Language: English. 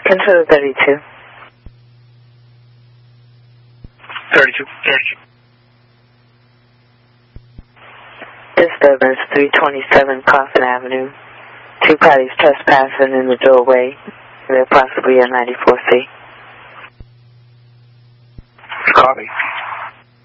Consider 32. 32. Disturbance 327 Coffin Avenue. Two parties trespassing in the doorway. They're possibly a 94C. Copy.